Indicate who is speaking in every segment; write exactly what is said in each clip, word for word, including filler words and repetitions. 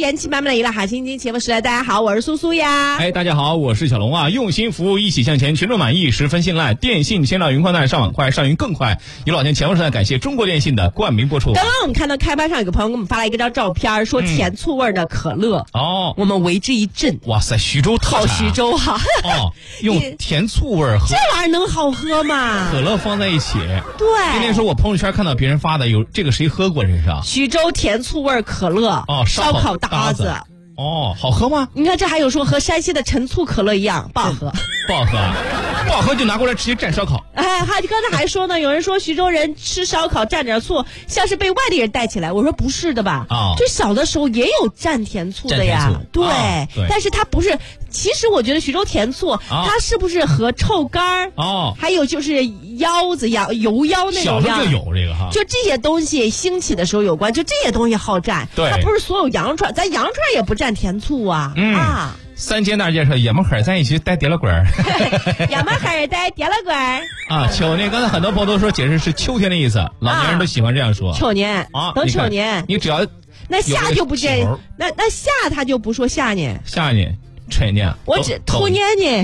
Speaker 1: 元气满满的一个好心情节目时代，大家好，我是苏苏呀。
Speaker 2: 哎，大家好，我是小龙啊。用心服务，一起向前，群众满意，十分信赖。电信先到云宽带，上网快，上云更快。一老天前锋时代，感谢中国电信的冠名播出。
Speaker 1: 刚刚我们看到开拍上有个朋友给我们发了一个张照片，说甜醋味的可乐、
Speaker 2: 嗯、哦，
Speaker 1: 我们为之一振。
Speaker 2: 哇塞，徐州特产、啊、
Speaker 1: 好徐州哈、啊、
Speaker 2: 哦，用甜醋味喝
Speaker 1: 这玩意儿能好喝吗？
Speaker 2: 可乐放在一起，
Speaker 1: 对。
Speaker 2: 今天说我朋友圈看到别人发的，有这个谁喝过？这是
Speaker 1: 徐州甜醋味可乐
Speaker 2: 哦，
Speaker 1: 烧烤搭子。
Speaker 2: 哦，好喝吗？
Speaker 1: 你看这还有说和山西的陈醋可乐一样不好喝，
Speaker 2: 不好喝，不好喝就拿过来直接蘸烧烤。
Speaker 1: 哎，还刚才还说呢，有人说徐州人吃烧烤蘸点醋，像是被外地人带起来。我说不是的吧？
Speaker 2: 啊、哦，
Speaker 1: 就小的时候也有蘸甜醋的呀。对、
Speaker 2: 哦、对，
Speaker 1: 但是它不是。其实我觉得徐州甜醋、哦、它是不是和臭干儿
Speaker 2: 哦，
Speaker 1: 还有就是腰子呀油腰那种
Speaker 2: 小时候就有这个哈，
Speaker 1: 就这些东西兴起的时候有关，就这些东西好蘸。
Speaker 2: 对，
Speaker 1: 它不是所有羊串，咱羊串也不蘸甜醋啊。
Speaker 2: 嗯
Speaker 1: 啊，
Speaker 2: 三街大街上也门口在一起带叠了棍儿，
Speaker 1: 也门口带叠了棍儿
Speaker 2: 啊。秋年，刚才很多朋友都说解释是秋天的意思，老年人都喜欢这样说。
Speaker 1: 啊、秋年
Speaker 2: 啊，
Speaker 1: 等秋年，
Speaker 2: 你只要
Speaker 1: 那夏就不这，那那夏他就不说夏年，
Speaker 2: 夏年。春年，
Speaker 1: 我只兔年呢。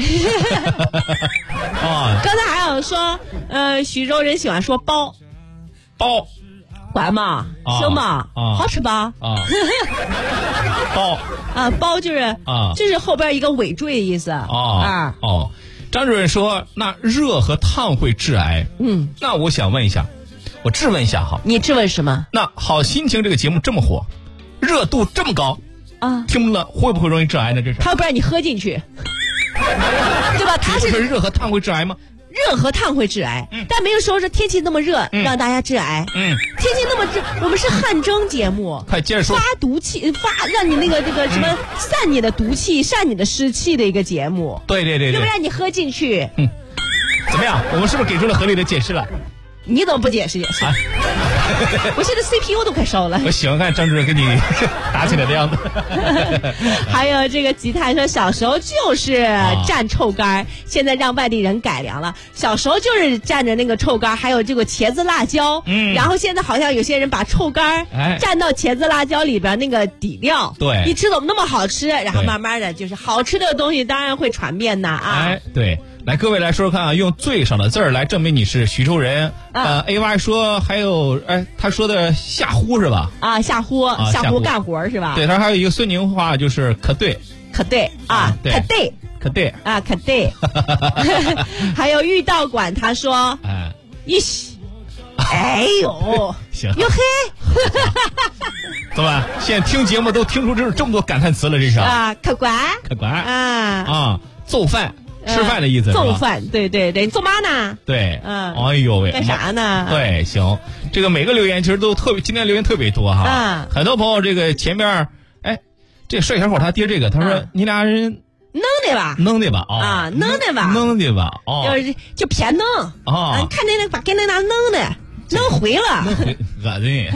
Speaker 2: 啊，
Speaker 1: 刚才还有说，呃，徐州人喜欢说包，
Speaker 2: 包，
Speaker 1: 管嘛，行吗？
Speaker 2: 啊，
Speaker 1: 好吃吧？
Speaker 2: 啊，包
Speaker 1: 啊，包就是
Speaker 2: 啊，
Speaker 1: 就是后边一个尾缀的意思啊
Speaker 2: 啊哦。张主任说，那热和烫会致癌。
Speaker 1: 嗯，
Speaker 2: 那我想问一下，我质问一下哈，
Speaker 1: 你质问什么？
Speaker 2: 那好心情这个节目这么火，热度这么高。
Speaker 1: 啊，
Speaker 2: 听了会不会容易致癌呢？这是
Speaker 1: 他不让你喝进去，对吧？他是
Speaker 2: 热和烫会致癌吗？
Speaker 1: 热和烫会致癌，嗯、但没有说是天气那么热、嗯、让大家致癌。
Speaker 2: 嗯，
Speaker 1: 天气那么热，我们是汗蒸节目，
Speaker 2: 快接着说，
Speaker 1: 发毒气，发让你那个这个什么、嗯、散你的毒气、散你的湿气的一个节目。
Speaker 2: 对对对对，
Speaker 1: 又不让你喝进去。
Speaker 2: 嗯，怎么样？我们是不是给出了合理的解释了？
Speaker 1: 你怎么不解释解释？啊、我现在 C P U 都快烧了。
Speaker 2: 我喜欢看张主任跟你打起来的样子。
Speaker 1: 还有这个吉他说，小时候就是蘸臭干、啊、现在让外地人改良了。小时候就是蘸着那个臭干，还有这个茄子辣椒。嗯。然后现在好像有些人把臭干蘸到茄子辣椒里边那个底料。
Speaker 2: 对。
Speaker 1: 你吃怎么那么好吃？然后慢慢的就是好吃的东西当然会传遍呐啊。
Speaker 2: 哎，对。来，各位来说说看啊，用最少的字儿来证明你是徐州人。啊、呃 ，A Y 说还有，哎，他说的吓呼是吧？
Speaker 1: 啊，吓呼，
Speaker 2: 啊、
Speaker 1: 吓呼干活是吧？
Speaker 2: 对，他还有一个孙宁话，就是可对，
Speaker 1: 可对啊，
Speaker 2: 对
Speaker 1: 可对，
Speaker 2: 可对
Speaker 1: 啊，可对。还有御道馆，他说，
Speaker 2: 哎，
Speaker 1: 一西，哎呦，
Speaker 2: 行，
Speaker 1: 哟嘿，
Speaker 2: 怎么办？现在听节目都听出这这么多感叹词了，这是
Speaker 1: 啊，可管，
Speaker 2: 可管
Speaker 1: 啊
Speaker 2: 啊，揍饭。吃饭的意思、呃、
Speaker 1: 揍饭，对对对，你做嘛呢？
Speaker 2: 对，
Speaker 1: 嗯，
Speaker 2: 哎呦喂，
Speaker 1: 干啥呢？
Speaker 2: 对，行，这个每个留言其实都特别，今天留言特别多哈，
Speaker 1: 嗯，
Speaker 2: 很多朋友这个前边，哎，这帅小伙他爹这个，他说、嗯、你俩人
Speaker 1: 弄的吧，
Speaker 2: 弄的吧，哦、
Speaker 1: 啊，弄的吧，
Speaker 2: 弄的吧，哦，
Speaker 1: 就是就偏弄，
Speaker 2: 哦，
Speaker 1: 啊、看那那把给那拿弄的。弄回了，
Speaker 2: 恶心。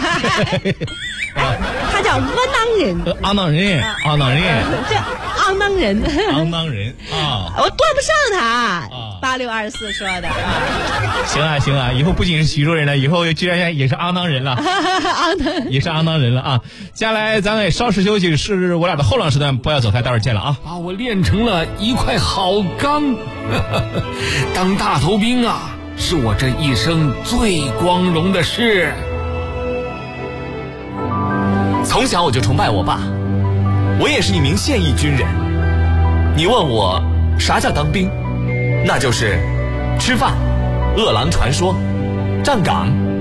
Speaker 1: 他叫阿囊人，
Speaker 2: 阿囊人，阿囊人，
Speaker 1: 这阿囊人，
Speaker 2: 阿囊人啊！
Speaker 1: 我端不上他。八六二四说的啊。
Speaker 2: 行啊行啊，以后不仅是徐州人了，以后居然也是阿囊人了，
Speaker 1: 阿囊
Speaker 2: 也是阿囊人了啊！接下来咱们稍事休息，是我俩的后浪时段，不要走开，待会儿见了啊！
Speaker 3: 把我练成了一块好钢，当大头兵啊！是我这一生最光荣的事。
Speaker 4: 从小我就崇拜我爸，我也是一名现役军人。你问我啥叫当兵，那就是吃饭、饿狼传说、站岗、